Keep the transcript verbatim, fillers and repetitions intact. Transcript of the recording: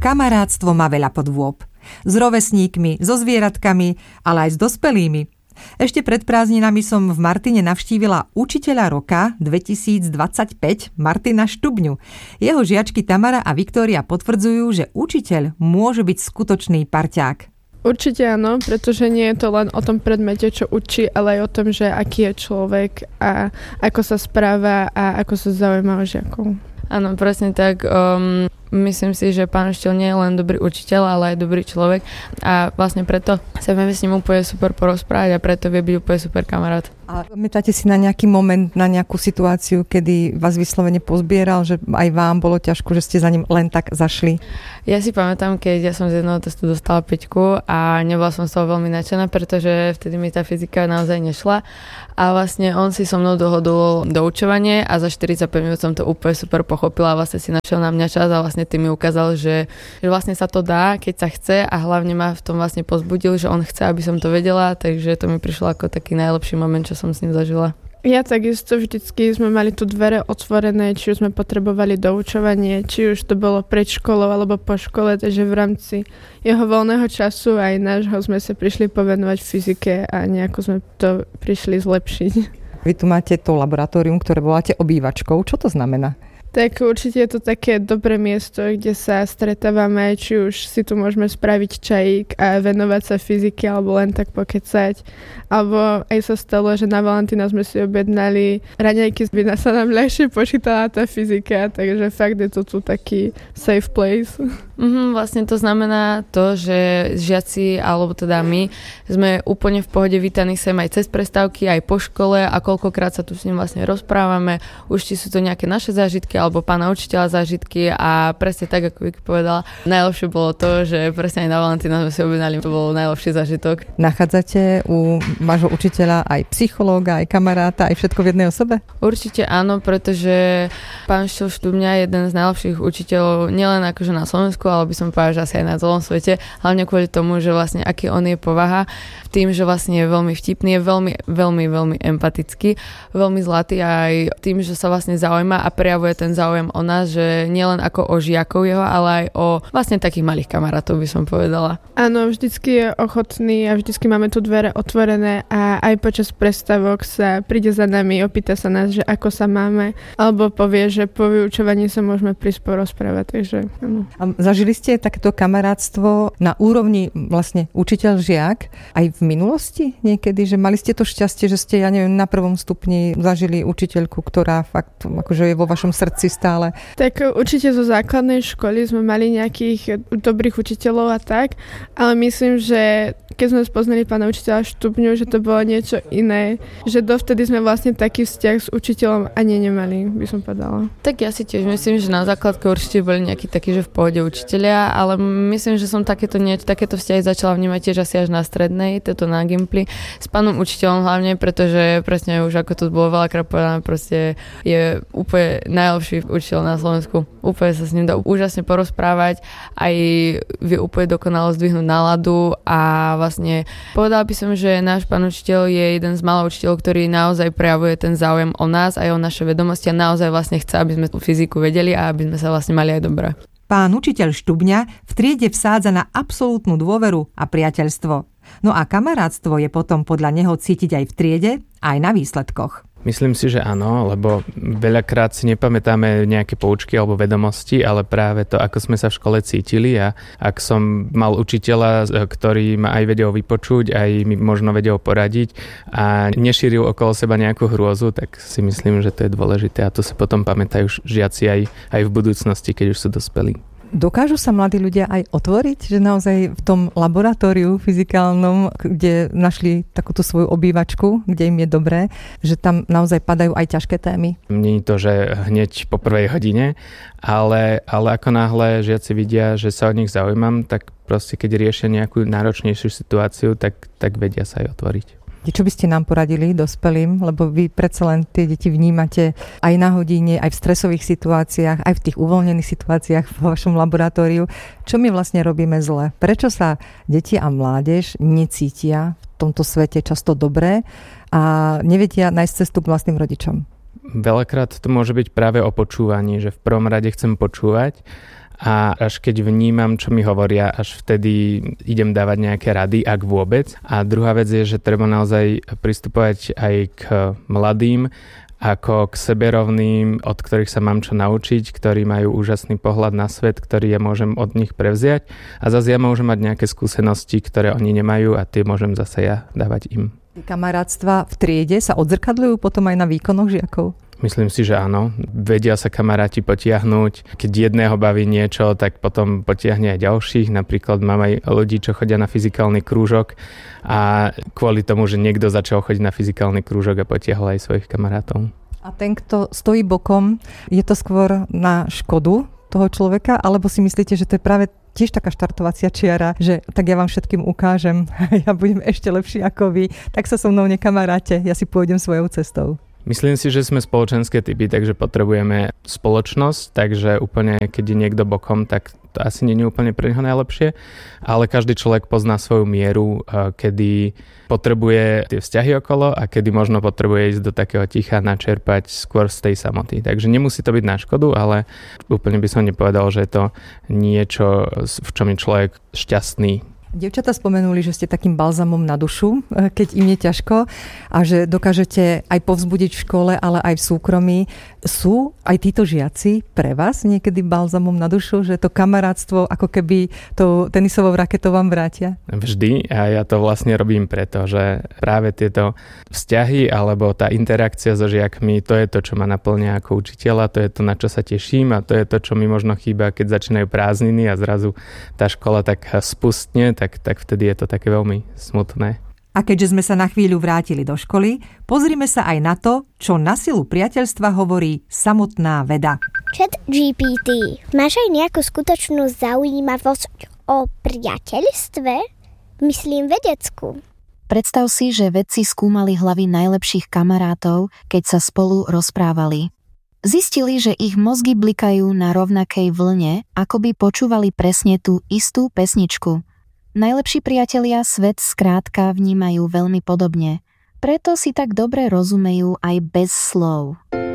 Kamarátstvo má veľa podôb. S rovesníkmi, so zvieratkami, ale aj s dospelými. Ešte pred prázdninami som v Martine navštívila učiteľa roka dvetisícdvadsaťpäť Martina Štubňu. Jeho žiačky Tamara a Viktória potvrdzujú, že učiteľ môže byť skutočný parťák. Určite áno, pretože nie je to len o tom predmete, čo učí, ale aj o tom, že aký je človek a ako sa správa a ako sa zaujíma o žiakov. Áno, presne tak. Um, myslím si, že pán učiteľ nie je len dobrý učiteľ, ale aj dobrý človek a vlastne preto sa vieme s ním úplne super porozprávať a preto vie byť úplne super kamarát. A pamätáte si na nejaký moment, na nejakú situáciu, kedy vás vyslovene pozbieral, že aj vám bolo ťažko, že ste za ním len tak zašli? Ja si pamätám, keď ja som z jedného testu dostala päťku a nebola som z toho veľmi nadšená, pretože vtedy mi tá fyzika naozaj nešla a vlastne on si so mnou dohodol doučovanie a za štyridsaťpäť minút som to úplne super pochopila a vlastne si našiel na mňa čas a vlastne tým mi ukázal, že, že vlastne sa to dá, keď sa chce a hlavne ma v tom vlastne pozbudil, že on chce, aby som to vedela, takže to mi prišlo ako taký najlepší moment, čo som s ním zažila. Ja takisto vždycky sme mali tu dvere otvorené, či už sme potrebovali doučovanie, či už to bolo pred školou alebo po škole, takže v rámci jeho voľného času aj nášho sme sa prišli povenovať fyzike a nejako sme to prišli zlepšiť. Vy tu máte to laboratórium, ktoré voláte obývačkou. Čo to znamená? Tak určite je to také dobré miesto, kde sa stretávame, či už si tu môžeme spraviť čajík a venovať sa fyzike alebo len tak pokecať. Alebo aj sa stalo, že na Valentína sme si objednali raňajky, by sa nám ľahšie počítala tá fyzika, takže fakt je to tu taký safe place. Mm, vlastne to znamená to, že žiaci, alebo teda my, sme úplne v pohode vítaní sem aj cez prestávky, aj po škole a koľkokrát sa tu s ním vlastne rozprávame. Už či sú to nejaké naše zážitky, alebo pána učiteľa zážitky a presne tak, ako Vicky povedala, najlepšie bolo to, že presne aj na Valentína sme si objednali, to bol najlepší zážitok. Nachádzate u vášho učiteľa aj psychológa, aj kamaráta, aj všetko v jednej osobe? Určite áno, pretože pán učiteľ Štubňa je jeden z najlepších učiteľov, nielen akože na Slovensku, ale by som povedala, že asi aj na celom svete, hlavne kvôli tomu, že vlastne aký on je povaha, tým, že vlastne je veľmi vtipný, je veľmi, veľmi, veľmi empatický, veľmi zlatý aj tým, že sa vlastne zaujíma a prejavuje ten záujem o nás, že nielen ako o žiakov jeho, ale aj o vlastne takých malých kamarátov, by som povedala. Áno, vždycky je ochotný a vždycky máme tu dvere otvorené a aj počas prestávok sa príde za nami, opýta sa nás, že ako sa máme, alebo povie, že po vyučovaní sa môžeme prísť porozprávať, takže áno. A zažili ste takéto kamarátstvo na úrovni vlastne učiteľ-žiak aj v minulosti niekedy, že mali ste to šťastie, že ste, ja neviem, na prvom stupni zažili učiteľku, ktorá fakt akože je vo vašom srdci stále? Tak určite zo základnej školy sme mali nejakých dobrých učiteľov a tak, ale myslím, že keď sme spoznali pána učiteľa Štubňu, že to bolo niečo iné, že dovtedy sme vlastne taký vzťah s učiteľom ani nemali, by som povedala. Tak ja si tiež myslím, že na základke určite boli nejakí takí, že v pohode učiteľia, ale myslím, že som takéto, nie, takéto vzťahy začala vnímať tiež asi až na strednej, toto na Gimply, s pánom učiteľom hlavne, pretože presne už ako to bolo veľakrát povedané, proste je úplne najlepší učiteľ na Slovensku. Úplne sa s ním dá úžasne porozprávať, aj vie úplne dokonalo zdvihnúť náladu a vlastne povedala by som, že náš pán učiteľ je jeden z mála učiteľov, ktorý naozaj prejavuje ten záujem o nás aj o naše vedomosti a naozaj vlastne chce, aby sme fyziku vedeli a aby sme sa vlastne mali aj dobre. Pán učiteľ Štubňa v triede vsádza na absolútnu dôveru a priateľstvo. No a kamarátstvo je potom podľa neho cítiť aj v triede, aj na výsledkoch. Myslím si, že áno, lebo veľakrát si nepamätáme nejaké poučky alebo vedomosti, ale práve to, ako sme sa v škole cítili a ak som mal učiteľa, ktorý ma aj vedel vypočuť, aj mi možno vedel poradiť a nešíril okolo seba nejakú hrôzu, tak si myslím, že to je dôležité a to si potom pamätajú žiaci aj, aj v budúcnosti, keď už sú dospelí. Dokážu sa mladí ľudia aj otvoriť, že naozaj v tom laboratóriu fyzikálnom, kde našli takúto svoju obývačku, kde im je dobré, že tam naozaj padajú aj ťažké témy? Nie je to, že hneď po prvej hodine, ale, ale ako náhle žiaci vidia, že sa o nich zaujímam, tak proste keď riešia nejakú náročnejšiu situáciu, tak, tak vedia sa aj otvoriť. Čo by ste nám poradili dospelým, lebo vy predsa len tie deti vnímate aj na hodine, aj v stresových situáciách, aj v tých uvoľnených situáciách v vašom laboratóriu. Čo my vlastne robíme zle? Prečo sa deti a mládež necítia v tomto svete často dobré a nevedia nájsť cestu k vlastným rodičom? Veľakrát to môže byť práve o počúvaní, že v prvom rade chcem počúvať a až keď vnímam, čo mi hovoria, až vtedy idem dávať nejaké rady, ak vôbec. A druhá vec je, že treba naozaj pristupovať aj k mladým, ako k seberovným, od ktorých sa mám čo naučiť, ktorí majú úžasný pohľad na svet, ktorý ja môžem od nich prevziať. A zase ja môžem mať nejaké skúsenosti, ktoré oni nemajú a tie môžem zase ja dávať im. Kamarátstva v triede sa odzrkadľujú potom aj na výkonoch žiakov? Myslím si, že áno. Vedia sa kamaráti potiahnuť. Keď jedného baví niečo, tak potom potiahne aj ďalších. Napríklad mám aj ľudí, čo chodia na fyzikálny krúžok a kvôli tomu, že niekto začal chodiť na fyzikálny krúžok a potiahol aj svojich kamarátov. A ten, kto stojí bokom, je to skôr na škodu toho človeka, alebo si myslíte, že to je práve tiež taká štartovacia čiara, že tak ja vám všetkým ukážem, ja budem ešte lepší ako vy, tak sa so mnou nekamaráte, ja si pôjdem svojou cestou. Myslím si, že sme spoločenské typy, takže potrebujeme spoločnosť, takže úplne keď je niekto bokom, tak to asi nie je úplne pre neho najlepšie, ale každý človek pozná svoju mieru, kedy potrebuje tie vzťahy okolo a kedy možno potrebuje ísť do takého ticha načerpať skôr z tej samoty. Takže nemusí to byť na škodu, ale úplne by som nepovedal, že je to niečo, v čom je človek šťastný. Dievčatá spomenuli, že ste takým balzamom na dušu, keď im je ťažko a že dokážete aj povzbudiť v škole, ale aj v súkromí. Sú aj títo žiaci pre vás niekedy balzamom na dušu, že to kamarátstvo ako keby tou tenisovou raketou vám vrátia? Vždy a ja to vlastne robím preto, že práve tieto vzťahy alebo tá interakcia so žiakmi, to je to, čo ma naplňa ako učiteľa, to je to, na čo sa teším a to je to, čo mi možno chýba, keď začínajú prázdniny a zrazu tá škola tak spustne, Tak, tak vtedy je to také veľmi smutné. A keďže sme sa na chvíľu vrátili do školy, pozrime sa aj na to, čo na silu priateľstva hovorí samotná veda. Chat G P T, máš aj nejakú skutočnú zaujímavosť o priateľstve? Myslím vedeckú. Predstav si, že vedci skúmali hlavy najlepších kamarátov, keď sa spolu rozprávali. Zistili, že ich mozgy blikajú na rovnakej vlne, ako by počúvali presne tú istú pesničku. Najlepší priatelia svet skrátka vnímajú veľmi podobne, preto si tak dobre rozumejú aj bez slov.